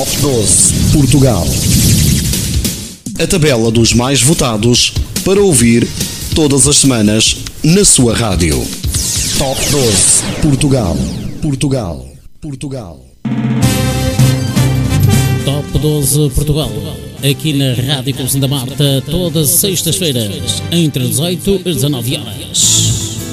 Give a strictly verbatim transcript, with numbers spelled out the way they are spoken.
Top doze Portugal. A tabela dos mais votados para ouvir todas as semanas na sua rádio. Top doze Portugal. Portugal. Portugal. Top doze Portugal. Aqui na Rádio Clube da Marta, todas as sextas-feiras, entre dezoito e dezanove horas.